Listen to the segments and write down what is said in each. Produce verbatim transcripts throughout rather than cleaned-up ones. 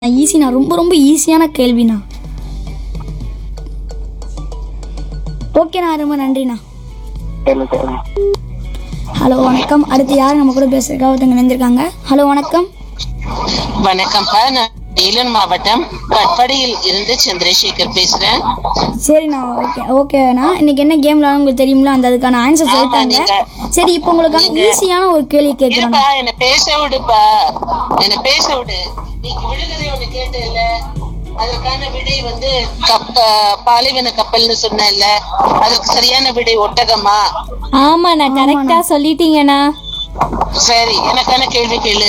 ஈஸிண்ணா, ரொம்ப ரொம்ப ஈஸியான கேள்விண்ணா. ஓகேண்ணா, ரொம்ப நன்றிண்ணா. ஹலோ வணக்கம். அடுத்து யார் நம்ம கூட பேசுறதுக்காக ஒருத்தங்க நினைஞ்சிருக்காங்க. ஹலோ வணக்கம். வணக்கம்ப்பா, நான் வேலூர் மாவட்டம் கட்பாடியில் இருந்து சந்திரசேகர் பேசுறேன். சரிண்ணா, ஓகே ஓகேண்ணா. இன்னைக்கு என்ன கேம் விளையாட உங்களுக்கு தெரியுங்களா? அந்த அதுக்கான ஆன்சர் சொல்லிட்டாங்க. சரி, இப்போ உங்களுக்கான ஈஸியான ஒரு கேள்வி கேட்குறேன். என்ன பேச விடுப்பா, என்ன பேச விடு. நீங்க விடுகதை ஒண்ணு கேட்டல, அதற்கான விடை வந்து கப்ப பாலைவன கப்பல்னு சொன்னேன்ல, அதுக்கு சரியான விடை ஒட்டகமா? ஆமாண்ணா, கரெக்டா சொல்லிட்டீங்கண்ணா. சரி, எனக்கான கேள்வி கேளு.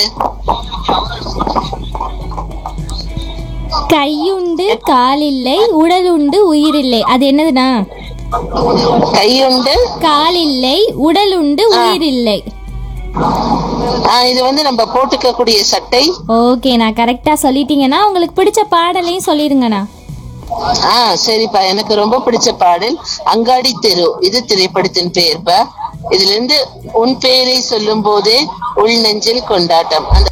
கையுண்டு கால் இல்லை, உடல் உண்டு உயிர் இல்லை, அது என்னதுண்ணா? கையுண்டு கால் இல்லை, உடல் உண்டு உயிர் இல்லை. ஆஹ் இது வந்து நம்ம போட்டுக்க கூடிய சட்டை. ஓகேண்ணா, கரெக்டா சொல்லிட்டீங்கண்ணா. உங்களுக்கு பிடிச்ச பாடலையும் சொல்லிருங்கண்ணா. ஆஹ் சரிப்பா, எனக்கு ரொம்ப பிடிச்ச பாடல் அங்காடி தெரு, இது திரைப்படத்தின் பெயர்ப்பா. இதுல இருந்து உன் பெயரை சொல்லும் போதே உள் நெஞ்சில் கொண்டாட்டம். அந்த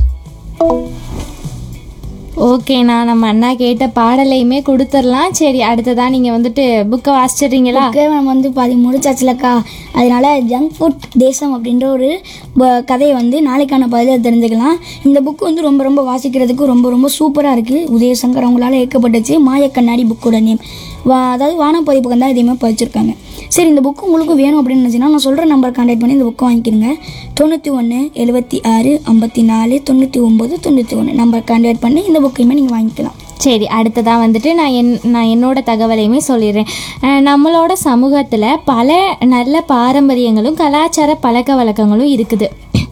ஓகேண்ணா, நம்ம அண்ணா கேட்ட பாடலையுமே கொடுத்துடலாம். சரி, அடுத்ததான் நீங்கள் வந்துட்டு புக்கை வாசிச்சிடுறீங்களா? ஓகே, நம்ம வந்து பாதி முடிச்சாச்சுலக்கா. அதனால ஜங்க் ஃபுட் தேசம் அப்படின்ற ஒரு ப- கதையை வந்து நாளைக்கான பதிலை தெரிஞ்சுக்கலாம். இந்த புக்கு வந்து ரொம்ப ரொம்ப வாசிக்கிறதுக்கு ரொம்ப ரொம்ப சூப்பராக இருக்குது. உதயசங்கர் அவங்களால இயக்கப்பட்டுச்சு. மாயக்கண்ணாடி புக்கோட நேம் வா அதாவது வானப்பதிப்புக்கு தான் இதையுமே பதிச்சிருக்காங்க. சரி, இந்த புக்கு உங்களுக்கு வேணும் அப்படின்னு நினச்சிங்கன்னா நான் சொல்கிற நம்பர் கான்டாக்ட் பண்ணி இந்த புக்கை வாங்கிக்கிறங்க. தொண்ணூற்றி ஒன்று எழுபத்தி ஆறு ஐம்பத்தி நாலு தொண்ணூற்றி ஒம்பது தொண்ணூற்றி ஒன்று நம்பர் கான்டாக்ட் பண்ணி இந்த புக்கையுமே நீங்கள் வாங்கிக்கலாம். சரி, அடுத்ததாக வந்துட்டு நான் என் நான் என்னோட தகவலையுமே சொல்லிடுறேன். அஹ் நம்மளோட சமூகத்தில் பல நல்ல பாரம்பரியங்களும் கலாச்சார பழக்க வழக்கங்களும் இருக்குது.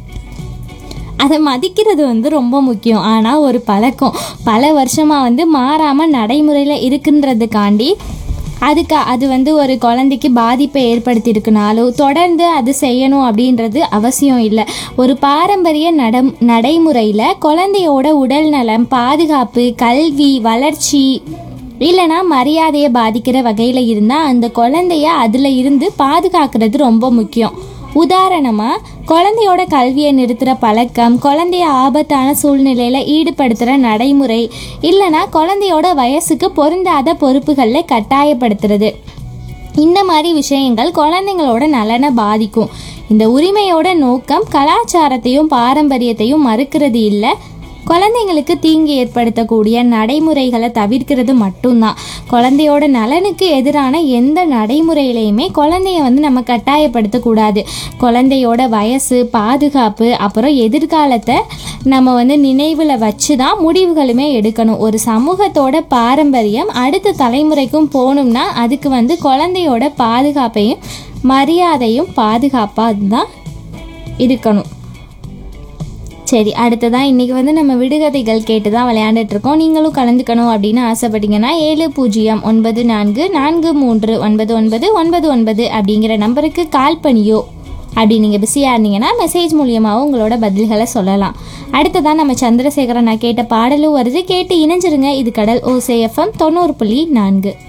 அதை மதிக்கிறது வந்து ரொம்ப முக்கியம். ஆனால் ஒரு பழக்கம் பல வருஷமாக வந்து மாறாமல் நடைமுறையில் இருக்குன்றதுக்காண்டி அதுக்கு அது வந்து ஒரு குழந்தைக்கு பாதிப்பை ஏற்படுத்தியிருக்குனாலோ தொடர்ந்து அது செய்யணும் அப்படின்றது அவசியம் இல்லை. ஒரு பாரம்பரிய நட நடைமுறையில் குழந்தையோட உடல் நலம், பாதுகாப்பு, கல்வி, வளர்ச்சி இல்லைனா மரியாதையை பாதிக்கிற வகையில் இருந்தால் அந்த குழந்தைய அதில் இருந்து பாதுகாக்கிறது ரொம்ப முக்கியம். உதாரணமாக, குழந்தையோட கல்வியை நிறுத்துகிற பழக்கம், குழந்தைய ஆபத்தான சூழ்நிலையில் ஈடுபடுத்துகிற நடைமுறை, இல்லைனா குழந்தையோட வயசுக்கு பொருந்தாத பொறுப்புகளில் கட்டாயப்படுத்துறது, இந்த மாதிரி விஷயங்கள் குழந்தைங்களோட நலனை பாதிக்கும். இந்த உரிமையோட நோக்கம் கலாச்சாரத்தையும் பாரம்பரியத்தையும் மறுக்கிறது இல்லை, குழந்தைங்களுக்கு தீங்கு ஏற்படுத்தக்கூடிய நடைமுறைகளை தவிர்க்கிறது மட்டும்தான். குழந்தையோட நலனுக்கு எதிரான எந்த நடைமுறையிலையுமே குழந்தைய வந்து நம்ம கட்டாயப்படுத்தக்கூடாது. குழந்தையோட வயசு, பாதுகாப்பு, அப்புறம் எதிர்காலத்தை நம்ம வந்து நினைவில் வச்சு தான் முடிவுகளுமே எடுக்கணும். ஒரு சமூகத்தோட பாரம்பரியம் அடுத்த தலைமுறைக்கும் போகணும்னா அதுக்கு வந்து குழந்தையோட பாதுகாப்பையும் மரியாதையும் பாதுகாப்பாக தான் இருக்கணும். சரி, அடுத்ததான் இன்றைக்கி வந்து நம்ம விடுகதைகள் கேட்டு தான் விளையாண்டுட்ருக்கோம். நீங்களும் கலந்துக்கணும் அப்படின்னு ஆசைப்பட்டீங்கன்னா ஏழு பூஜ்ஜியம் ஒன்பது நான்கு நான்கு மூன்று ஒன்பது ஒன்பது ஒன்பது ஒன்பது அப்படிங்கிற நம்பருக்கு கால் பண்ணியோ அப்படி நீங்கள் பிஸியாக இருந்தீங்கன்னா மெசேஜ் மூலியமாகவும் உங்களோட பதில்களை சொல்லலாம். அடுத்ததான் நம்ம சந்திரசேகரன் நான் கேட்ட பாடலும் வருது, கேட்டு இணைஞ்சிருங்க. இது கடல் ஓசை எஃப்எம் தொண்ணூறு புள்ளி நான்கு.